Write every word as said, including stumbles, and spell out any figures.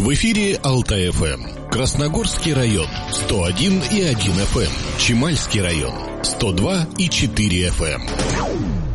В эфире Алтай-эф эм. Красногорский район сто один и один эф эм. Чемальский район сто два и четыре эф эм.